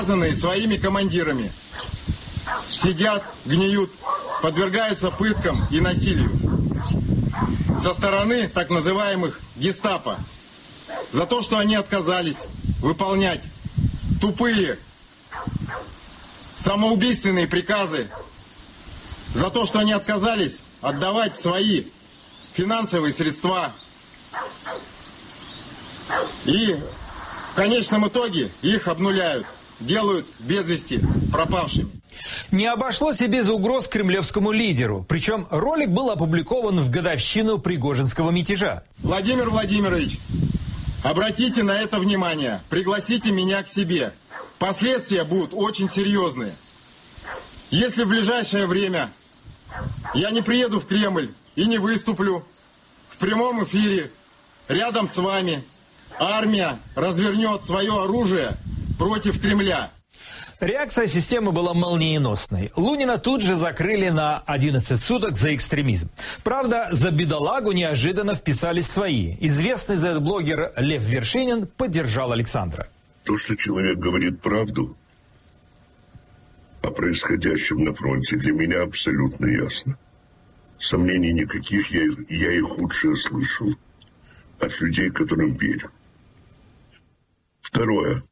своими командирами. Сидят, гниют, подвергаются пыткам и насилию. Со стороны так называемых гестапо. За то, что они отказались выполнять тупые самоубийственные приказы. За то, что они отказались отдавать свои финансовые средства. И в конечном итоге их обнуляют, делают без вести пропавшими. Не обошлось и без угроз кремлевскому лидеру. Причем ролик был опубликован в годовщину Пригожинского мятежа. Владимир Владимирович, обратите на это внимание. Пригласите меня к себе. Последствия будут очень серьезные. Если в ближайшее время я не приеду в Кремль и не выступлю в прямом эфире рядом с вами, армия развернет свое оружие против Кремля. Реакция системы была молниеносной. Лунина тут же закрыли на 11 суток за экстремизм. Правда, за бедолагу неожиданно вписались свои. Известный зет-блогер Лев Вершинин поддержал Александра. То, что человек говорит правду о происходящем на фронте, для меня абсолютно ясно. Сомнений никаких, я и худшее слышал от людей, которым верю. Второе.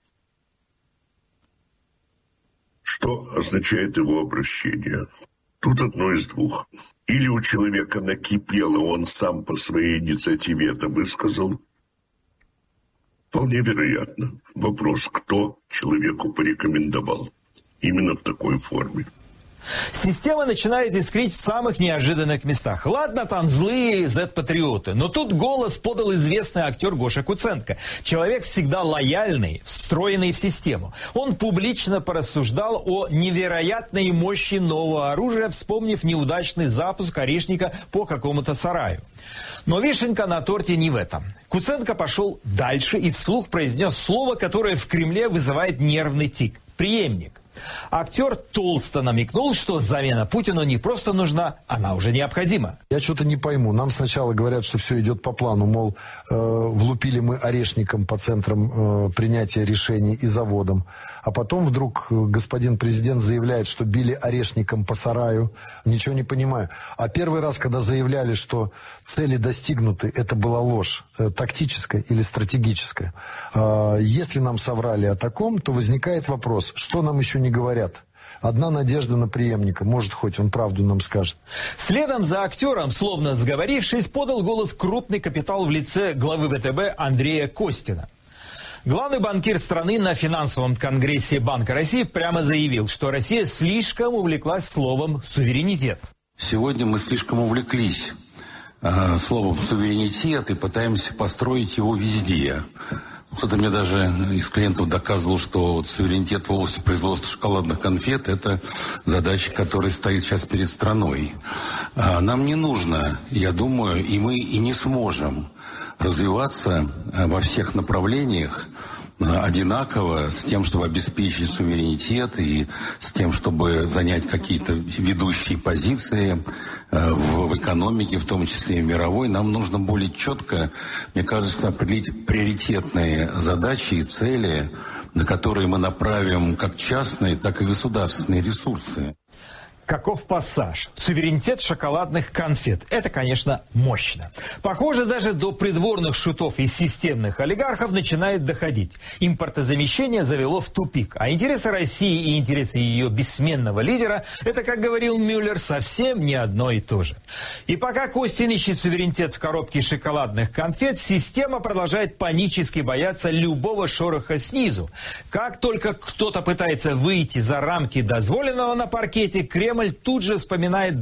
Что означает его обращение? Тут одно из двух. Или у человека накипело, он сам по своей инициативе это высказал. Вполне вероятно. Вопрос, кто человеку порекомендовал. Именно в такой форме. Система начинает искрить в самых неожиданных местах. Ладно, там злые Z-патриоты, но тут голос подал известный актер Гоша Куценко. Человек всегда лояльный, встроенный в систему. Он публично порассуждал о невероятной мощи нового оружия, вспомнив неудачный запуск орешника по какому-то сараю. Но вишенка на торте не в этом. Куценко пошел дальше и вслух произнес слово, которое в Кремле вызывает нервный тик. Преемник. Актер толсто намекнул, что замена Путину не просто нужна, она уже необходима. Я что-то не пойму. Нам сначала говорят, что все идет по плану, мол, влупили мы орешником по центрам принятия решений и заводам. А потом вдруг господин президент заявляет, что били орешником по сараю. Ничего не понимаю. А первый раз, когда заявляли, что цели достигнуты, это была ложь. Тактическая или стратегическая. Если нам соврали о таком, то возникает вопрос, что нам еще не говорят. Одна надежда на преемника. Может, хоть он правду нам скажет. Следом за актером, словно сговорившись, подал голос крупный капитал в лице главы ВТБ Андрея Костина. Главный банкир страны на финансовом конгрессе Банка России прямо заявил, что Россия слишком увлеклась словом «суверенитет». Сегодня мы слишком увлеклись словом «суверенитет» и пытаемся построить его везде. Кто-то мне даже из клиентов доказывал, что вот суверенитет в области производства шоколадных конфет – это задача, которая стоит сейчас перед страной. Нам не нужно, я думаю, и мы и не сможем развиваться во всех направлениях одинаково с тем, чтобы обеспечить суверенитет и с тем, чтобы занять какие-то ведущие позиции в экономике, в том числе и мировой. Нам нужно более четко, мне кажется, определить приоритетные задачи и цели, на которые мы направим как частные, так и государственные ресурсы. Каков пассаж? Суверенитет шоколадных конфет. Это, конечно, мощно. Похоже, даже до придворных шутов и системных олигархов начинает доходить. Импортозамещение завело в тупик. А интересы России и интересы ее бессменного лидера – это, как говорил Мюллер, совсем не одно и то же. И пока Костин ищет суверенитет в коробке шоколадных конфет, система продолжает панически бояться любого шороха снизу. Как только кто-то пытается выйти за рамки дозволенного на паркете, Кремль тут же вспоминает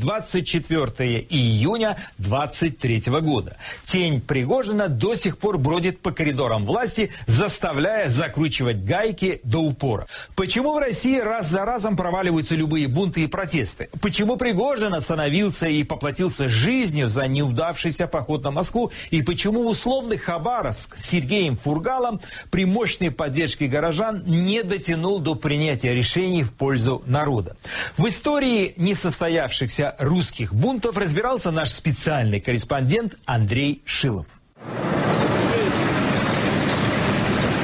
24 июня 23 года. Тень Пригожина до сих пор бродит по коридорам власти, заставляя закручивать гайки до упора. Почему в России раз за разом проваливаются любые бунты и протесты? Почему Пригожин остановился и поплатился жизнью за неудавшийся поход на Москву? И почему условный Хабаровск с Сергеем Фургалом при мощной поддержке горожан не дотянул до принятия решений в пользу народа? В истории несостоявшихся русских бунтов разбирался наш специальный корреспондент Андрей Шилов.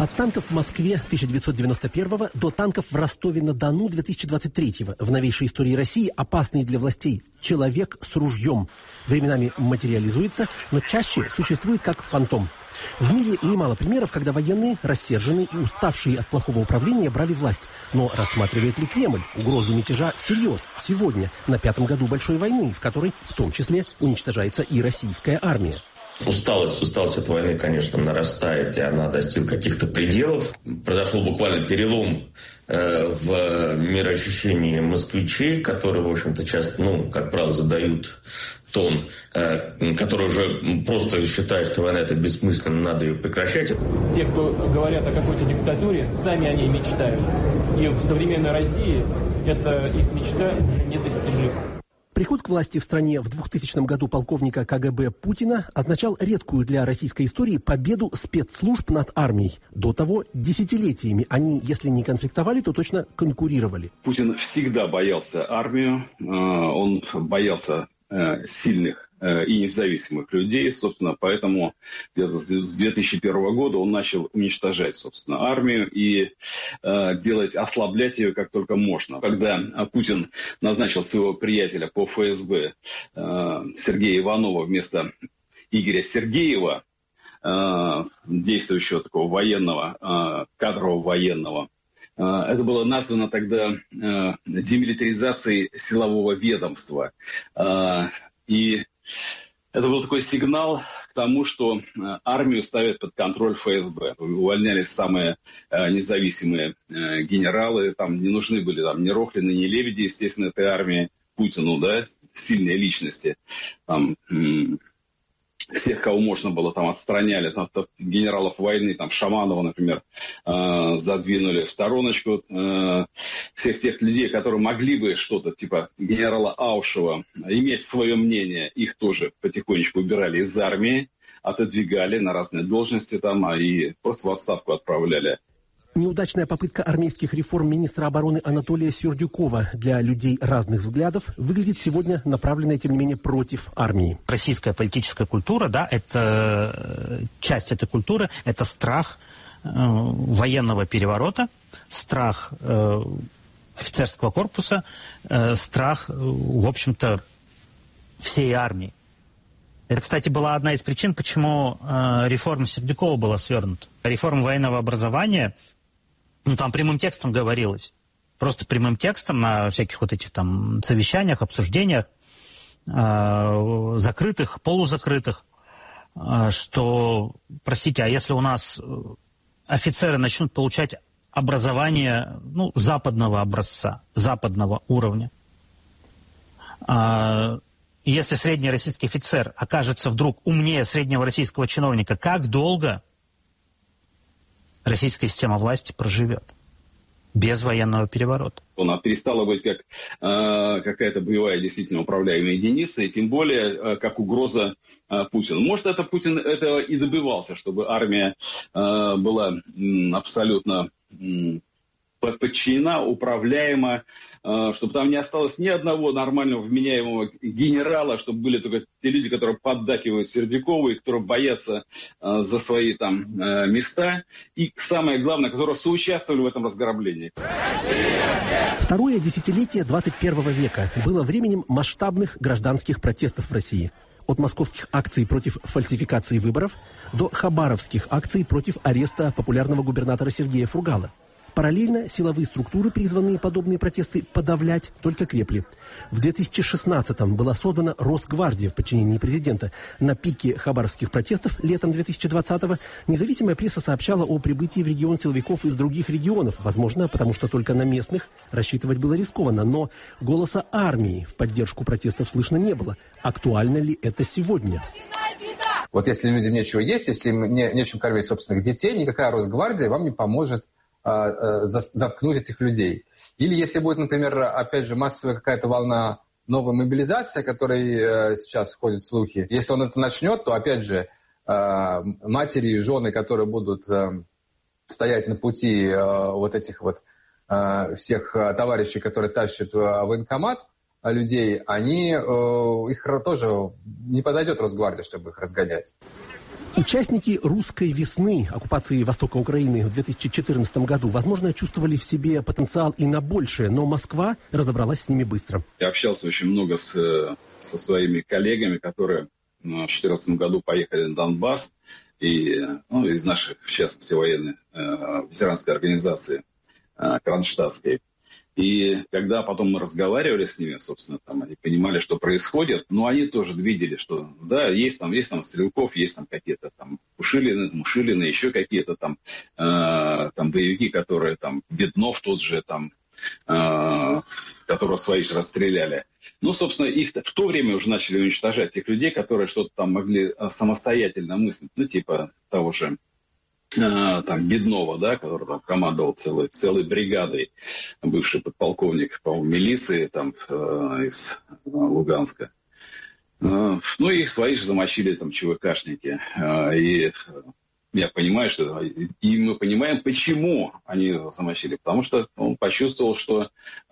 От танков в Москве 1991 до танков в Ростове-на-Дону 2023. В новейшей истории России опасный для властей человек с ружьем. Временами материализуется, но чаще существует как фантом. В мире немало примеров, когда военные, рассерженные и уставшие от плохого управления, брали власть. Но рассматривает ли Кремль угрозу мятежа всерьез сегодня, на 5-м году большой войны, в которой в том числе уничтожается и российская армия? Усталость от войны, конечно, нарастает, и она достигла каких-то пределов. Произошел буквально перелом в мироощущении москвичей, которые, в общем-то, часто, как правило, задают тон, который уже просто считает, что война это бессмысленно, надо ее прекращать. Те, кто говорят о какой-то диктатуре, сами о ней мечтают. И в современной России эта их мечта уже недостижима. Приход к власти в стране в 2000 году полковника КГБ Путина означал редкую для российской истории победу спецслужб над армией. До того десятилетиями они, если не конфликтовали, то точно конкурировали. Путин всегда боялся армию, он боялся сильных и независимых людей, собственно, поэтому где-то с 2001 года он начал уничтожать, собственно, армию и ослаблять ее как только можно. Когда Путин назначил своего приятеля по ФСБ Сергея Иванова вместо Игоря Сергеева, действующего такого военного, кадрового военного, это было названо тогда демилитаризацией силового ведомства. И это был такой сигнал к тому, что армию ставят под контроль ФСБ. Увольнялись самые независимые генералы. Там не нужны были ни Рохлины, ни Лебеди, естественно, этой армии. Путину, сильные личности. Всех, кого можно было, отстраняли, генералов войны, Шаманова, например, задвинули в стороночку. Всех тех людей, которые могли бы что-то, типа генерала Аушева, иметь свое мнение, их тоже потихонечку убирали из армии, отодвигали на разные должности и просто в отставку отправляли. Неудачная попытка армейских реформ министра обороны Анатолия Сердюкова для людей разных взглядов выглядит сегодня направленной, тем не менее, против армии. Российская политическая культура, это часть этой культуры, это страх военного переворота, страх офицерского корпуса, страх, в общем-то, всей армии. Это, кстати, была одна из причин, почему реформа Сердюкова была свернута. Реформа военного образования, там прямым текстом говорилось, просто прямым текстом на всяких этих совещаниях, обсуждениях, закрытых, полузакрытых, что, простите, а если у нас офицеры начнут получать образование западного образца, западного уровня, если средний российский офицер окажется вдруг умнее среднего российского чиновника, как долго российская система власти проживет без военного переворота? Она перестала быть как какая-то боевая действительно управляемая единица, и тем более как угроза Путину. Может, Путин этого и добивался, чтобы армия была абсолютно подчинена, управляема, чтобы там не осталось ни одного нормального вменяемого генерала, чтобы были только те люди, которые поддакивают Сердюкову и которые боятся за свои места, и самое главное, которые соучаствовали в этом разграблении. Второе десятилетие 21 века было временем масштабных гражданских протестов в России. От московских акций против фальсификации выборов до хабаровских акций против ареста популярного губернатора Сергея Фургала. Параллельно силовые структуры, призванные подобные протесты подавлять, только крепли. В 2016-м была создана Росгвардия в подчинении президента. На пике хабаровских протестов летом 2020-го независимая пресса сообщала о прибытии в регион силовиков из других регионов. Возможно, потому что только на местных рассчитывать было рискованно. Но голоса армии в поддержку протестов слышно не было. Актуально ли это сегодня? Вот если людям нечего есть, если им нечем кормить собственных детей, никакая Росгвардия вам не поможет заткнуть этих людей. Или если будет, например, опять же, массовая какая-то волна новой мобилизации, о которой сейчас ходят слухи, если он это начнет, то, опять же, матери и жены, которые будут стоять на пути этих всех товарищей, которые тащат в военкомат людей, их тоже не подойдет Росгвардия, чтобы их разгонять. Участники «Русской весны» оккупации востока Украины в 2014 году, возможно, чувствовали в себе потенциал и на большее, но Москва разобралась с ними быстро. Я общался очень много со своими коллегами, которые в 2014 году поехали на Донбасс, и из нашей, в частности, военной ветеранской организации Кронштадтской. И когда потом мы разговаривали с ними, собственно, там они понимали, что происходит, но они тоже видели, что да, есть там Стрелков, есть там какие-то там Мушилины, еще какие-то там боевики, которые там, Беднов тот же, там, которого свои же расстреляли. Ну, собственно, их в то время уже начали уничтожать, тех людей, которые что-то там могли самостоятельно мыслить, ну, типа того же там Беднова, да, который там командовал целой бригадой, бывший подполковник, по-моему, милиции там из Луганска. Ну, их свои же замочили там ЧВКшники. И я понимаю, что... И мы понимаем, почему они замочили. Потому что он почувствовал, что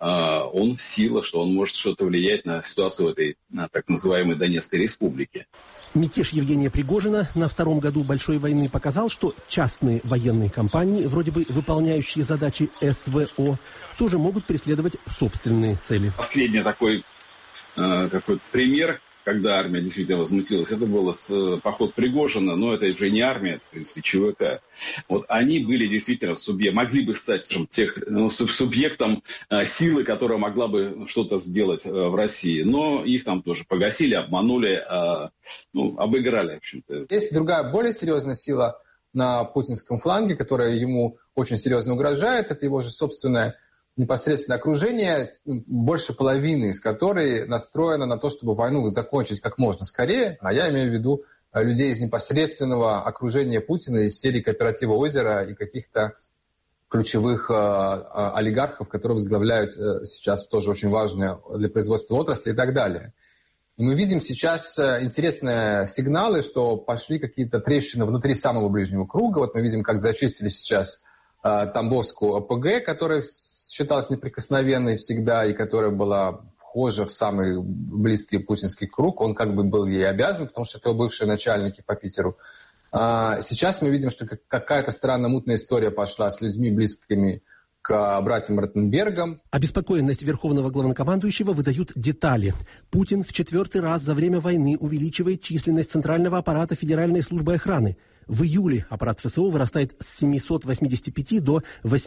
он сила, что он может что-то влиять на ситуацию в этой так называемой Донецкой республике. Мятеж Евгения Пригожина на втором году Большой войны показал, что частные военные компании, вроде бы выполняющие задачи СВО, тоже могут преследовать собственные цели. Последний такой какой-то пример, когда армия действительно возмутилась, это был поход Пригожина, но это уже не армия, в принципе, ЧВК. Вот они были действительно могли бы стать субъектом силы, которая могла бы что-то сделать в России. Но их там тоже погасили, обманули, обыграли, в общем-то. Есть другая, более серьезная сила на путинском фланге, которая ему очень серьезно угрожает. Это его же собственное непосредственное окружение, больше половины из которой настроено на то, чтобы войну закончить как можно скорее. А я имею в виду людей из непосредственного окружения Путина, из серии кооператива «Озеро» и каких-то ключевых олигархов, которые возглавляют сейчас тоже очень важные для производства отрасли и так далее. И мы видим сейчас интересные сигналы, что пошли какие-то трещины внутри самого ближнего круга. Вот мы видим, как зачистили сейчас Тамбовскую ОПГ, которая считалась неприкосновенной всегда и которая была вхожа в самый близкий путинский круг. Он как бы был ей обязан, потому что это его бывшие начальники по Питеру. Сейчас мы видим, что какая-то странная мутная история пошла с людьми, близкими к братьям Ротенбергам. Обеспокоенность верховного главнокомандующего выдают детали. Путин в 4-й раз за время войны увеличивает численность центрального аппарата Федеральной службы охраны. В июле аппарат ФСО вырастает с 785 до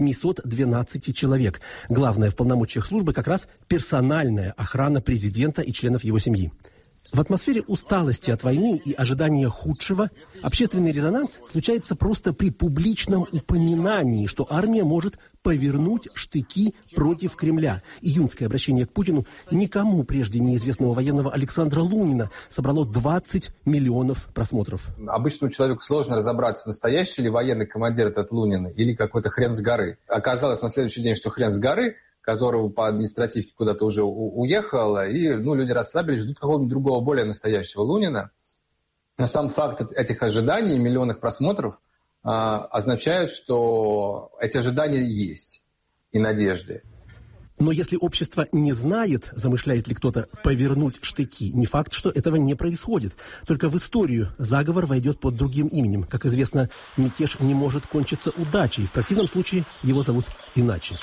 812 человек. Главное в полномочиях службы как раз персональная охрана президента и членов его семьи. В атмосфере усталости от войны и ожидания худшего общественный резонанс случается просто при публичном упоминании, что армия может повернуть штыки против Кремля. Июньское обращение к Путину никому прежде неизвестного военного Александра Лунина собрало 20 миллионов просмотров. Обычному человеку сложно разобраться, настоящий ли военный командир этот Лунин или какой-то хрен с горы. Оказалось на следующий день, что хрен с горы, которого по административке куда-то уже уехал, и люди расслабились, ждут какого-нибудь другого, более настоящего Лунина. Но сам факт этих ожиданий, миллионных просмотров, означает, что эти ожидания есть и надежды. Но если общество не знает, замышляет ли кто-то повернуть штыки, не факт, что этого не происходит. Только в историю заговор войдет под другим именем. Как известно, мятеж не может кончиться удачей. В противном случае его зовут иначе.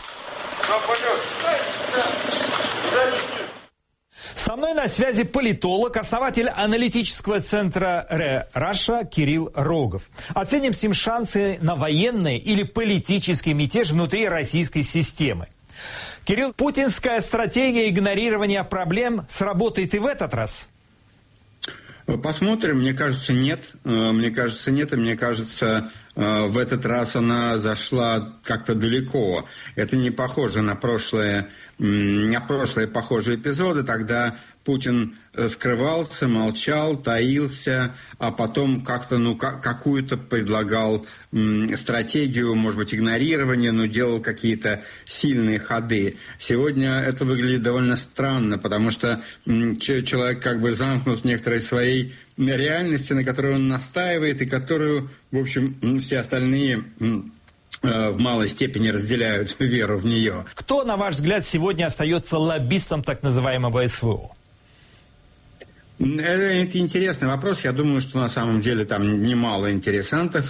Со мной на связи политолог, основатель аналитического центра РЕ-Раша Кирилл Рогов. Оценим с ним шансы на военный или политический мятеж внутри российской системы. Кирилл, путинская стратегия игнорирования проблем сработает и в этот раз? Посмотрим. Мне кажется, нет. Мне кажется, в этот раз она зашла как-то далеко. Это не похоже на прошлые похожие эпизоды. Тогда Путин скрывался, молчал, таился, а потом как-то, какую-то предлагал стратегию, может быть, игнорирования, но делал какие-то сильные ходы. Сегодня это выглядит довольно странно, потому что человек как бы замкнут в некоторой своей реальности, на которой он настаивает, и которую, в общем, все остальные в малой степени разделяют веру в нее. Кто, на ваш взгляд, сегодня остается лоббистом так называемого СВО? Это интересный вопрос. Я думаю, что на самом деле там немало интересантов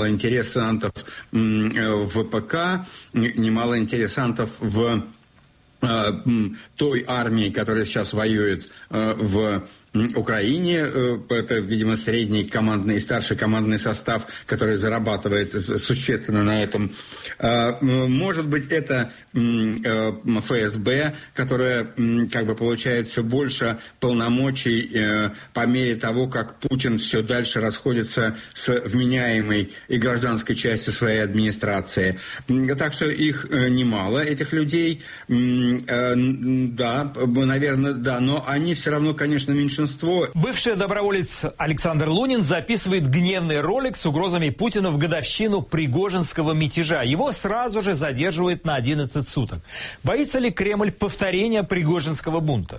в ПК, немало интересантов в той армии, которая сейчас воюет в Украине. Это, видимо, средний командный и старший командный состав, который зарабатывает существенно на этом. Может быть, это ФСБ, которая как бы получает все больше полномочий по мере того, как Путин все дальше расходится с вменяемой и гражданской частью своей администрации. Так что их немало, этих людей. Да, наверное, да, но они все равно, конечно, меньшинство. Бывший доброволец Александр Лунин записывает гневный ролик с угрозами Путину в годовщину Пригожинского мятежа. Его сразу же задерживают на 11 суток. Боится ли Кремль повторения Пригожинского бунта?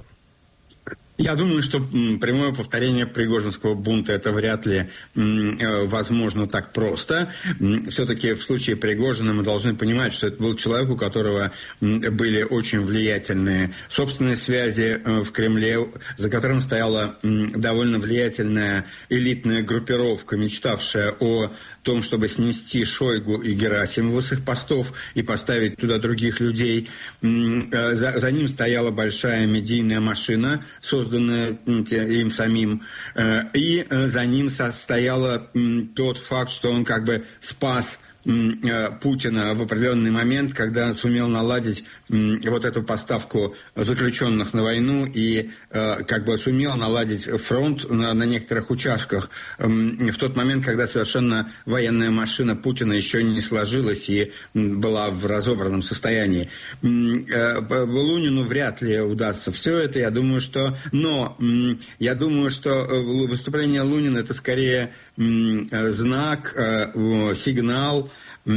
Я думаю, что прямое повторение Пригожинского бунта это вряд ли возможно так просто. Все-таки в случае Пригожина мы должны понимать, что это был человек, у которого были очень влиятельные собственные связи в Кремле, за которым стояла довольно влиятельная элитная группировка, мечтавшая о том, чтобы снести Шойгу и Герасимова с их постов и поставить туда других людей. За ним стояла большая медийная машина, созданная им самим. И за ним стоял тот факт, что он как бы спас Путина в определенный момент, когда сумел наладить вот эту поставку заключенных на войну и как бы сумел наладить фронт на некоторых участках в тот момент, когда совершенно военная машина Путина еще не сложилась и была в разобранном состоянии. Лунину вряд ли удастся все это, я думаю, что... Но я думаю, что выступление Лунина это скорее знак, сигнал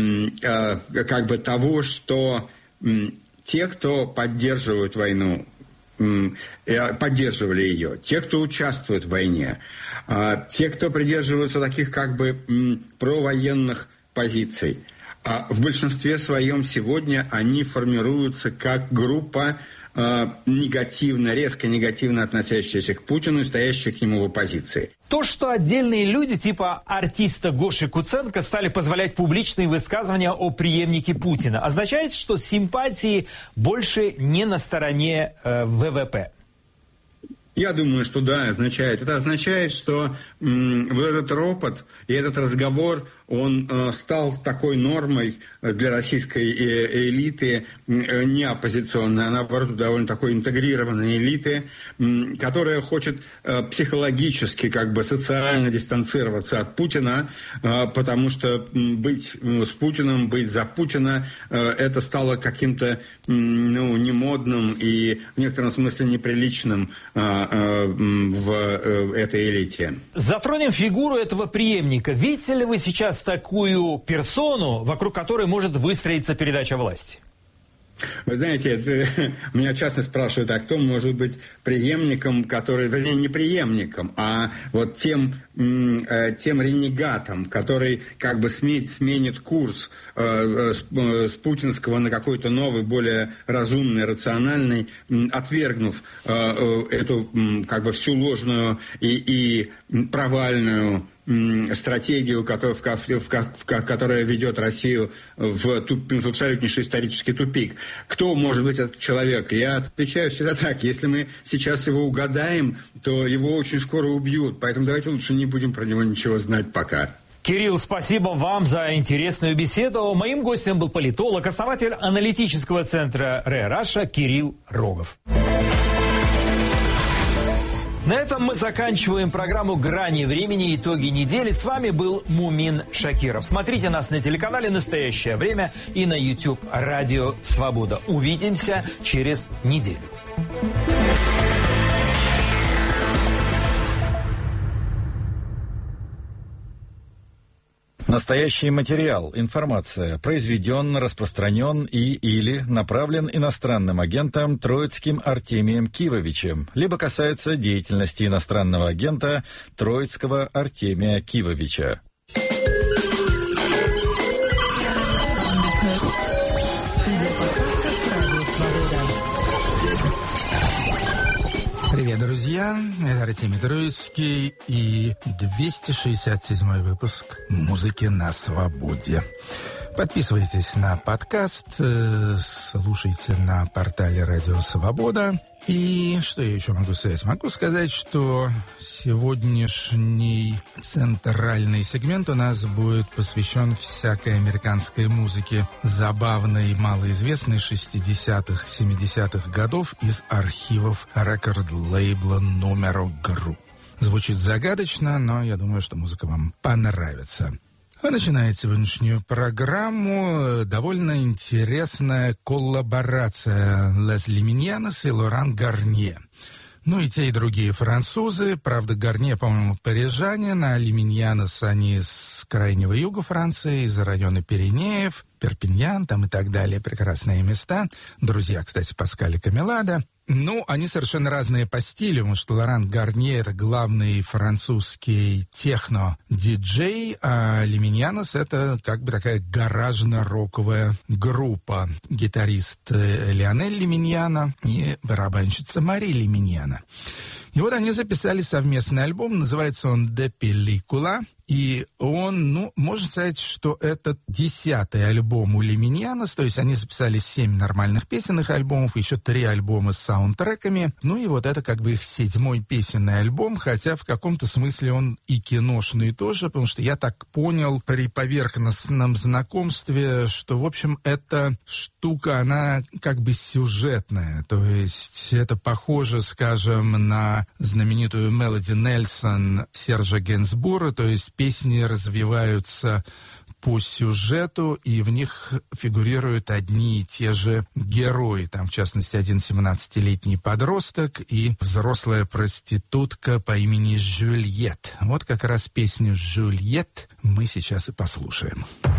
как бы того, что те, кто поддерживают войну, поддерживали ее, те, кто участвует в войне, те, кто придерживаются таких как бы провоенных позиций, в большинстве своем сегодня они формируются как группа негативно, резко негативно относящаяся к Путину и стоящая к нему в оппозиции. То, что отдельные люди типа артиста Гоши Куценко стали позволять публичные высказывания о преемнике Путина, означает, что симпатии больше не на стороне ВВП? Я думаю, что да, означает. Это означает, что вот этот ропот и этот разговор, он стал такой нормой для российской элиты, не оппозиционной, а наоборот довольно такой интегрированной элиты, которая хочет психологически, как бы социально дистанцироваться от Путина, потому что быть с Путиным, быть за Путина, это стало каким-то немодным и в некотором смысле неприличным в этой элите. Затронем фигуру этого преемника. Видите ли вы сейчас такую персону, вокруг которой может выстроиться передача власти? Вы знаете, меня часто спрашивают, а кто может быть преемником, который, вернее, не преемником, а вот тем ренегатом, который как бы сменит курс с путинского на какой-то новый, более разумный, рациональный, отвергнув эту как бы всю ложную и провальную стратегию, которая ведет Россию в абсолютнейший исторический тупик. Кто может быть этот человек? Я отвечаю всегда так. Если мы сейчас его угадаем, то его очень скоро убьют. Поэтому давайте лучше не будем про него ничего знать пока. Кирилл, спасибо вам за интересную беседу. Моим гостем был политолог, основатель аналитического центра РеРаша Кирилл Рогов. На этом мы заканчиваем программу «Грани времени. Итоги недели». С вами был Мумин Шакиров. Смотрите нас на телеканале «Настоящее время» и на YouTube «Радио Свобода». Увидимся через неделю. Настоящий материал, информация произведен, распространен или направлен иностранным агентом Троицким Артемием Кивовичем, либо касается деятельности иностранного агента Троицкого Артемия Кивовича. Привет, друзья! друзья, это Артемий Троицкий и 267 выпуск «Музыки на свободе». Подписывайтесь на подкаст, слушайте на портале «Радио Свобода». И что я еще могу сказать? Могу сказать, что сегодняшний центральный сегмент у нас будет посвящен всякой американской музыке, забавной, малоизвестной 60-х, 70-х годов из архивов рекорд-лейбла Numero Group. Звучит загадочно, но я думаю, что музыка вам понравится. А начинает сегодняшнюю программу довольно интересная коллаборация Лесли Миньянес и Лоран Гарнье. Ну и те, и другие французы. Правда, Гарнье, по-моему, парижанин, а Миньянес они с крайнего юга Франции, из района Пиренеев, Перпиньян там и так далее. Прекрасные места. Друзья, кстати, Паскаль и Камелада. Ну, они совершенно разные по стилю, потому что Лоран Гарнье — это главный французский техно-диджей, а Лиминьянес — это как бы такая гаражно-роковая группа. Гитарист Лионель Лиминьяна и барабанщица Мари Лиминьяна. И вот они записали совместный альбом, называется он «De Pellicula». И он, ну, можно сказать, что это 10-й альбом у Лиминьянес, то есть они записали 7 нормальных песенных альбомов, еще 3 альбома с саундтреками, ну и вот это как бы их 7-й песенный альбом, хотя в каком-то смысле он и киношный тоже, потому что я так понял при поверхностном знакомстве, что, в общем, эта штука, она как бы сюжетная, то есть это похоже, скажем, на знаменитую «Мелоди Нельсон» Сержа Генсбура, то есть песни развиваются по сюжету, и в них фигурируют одни и те же герои. Там, в частности, один 17-летний подросток и взрослая проститутка по имени Жюльет. Вот как раз песню «Жюльет» мы сейчас и послушаем.